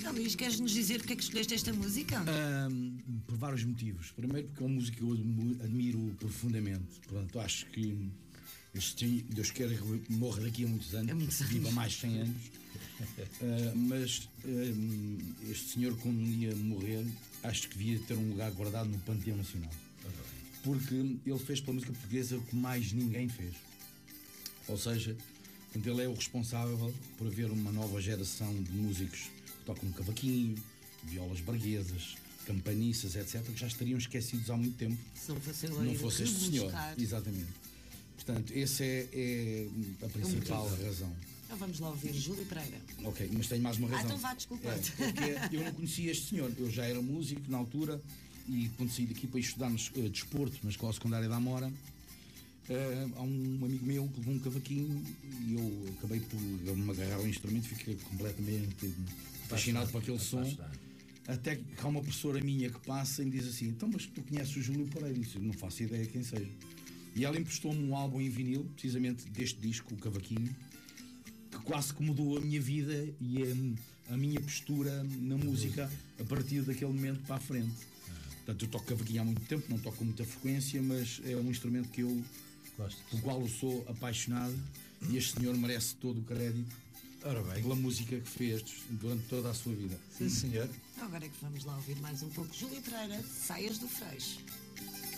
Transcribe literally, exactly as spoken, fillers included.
Então, Luís, queres-nos dizer porque é que escolheste esta música? Um, por vários motivos. Primeiro, porque é uma música que eu admiro profundamente. Portanto, acho que este, Deus queira que morra daqui a muitos anos, é muitos anos. viva mais de cem anos. Uh, mas um, este senhor, quando um dia morrer, acho que devia ter um lugar guardado no Panteão Nacional. Porque ele fez pela música portuguesa o que mais ninguém fez. Ou seja, portanto, ele é o responsável por haver uma nova geração de músicos que tocam cavaquinho, violas braguesas, campaniças, etcétera, que já estariam esquecidos há muito tempo. Se não fosse, ele não fosse este senhor. Exatamente. Portanto, essa é, é a principal é razão. Então vamos lá ouvir Júlio Pereira. Ok, mas tenho mais uma razão. Ah, então vá, desculpa. É, porque eu não conhecia este senhor. Eu já era músico na altura e quando saí daqui para estudar no uh, desporto na Escola Secundária da Amora, uh, há um amigo meu que levou um cavaquinho e eu acabei por me agarrar ao instrumento e fiquei completamente fascinado por aquele som. Até que há uma professora minha que passa e me diz assim: então, mas tu conheces o Júlio Pereira? Eu disse: não faço ideia quem seja. E ela emprestou-me um álbum em vinil, precisamente deste disco, o Cavaquinho, que quase que mudou a minha vida e a, a minha postura na música a partir daquele momento para a frente. Portanto, eu toco cavaquinho há muito tempo, não toco com muita frequência, mas é um instrumento que eu, pelo qual eu sou apaixonado, e este senhor merece todo o crédito Ora bem. pela música que fez durante toda a sua vida. Sim, senhor. Agora é que vamos lá ouvir mais um pouco Júlio Pereira, Saias do Freixo.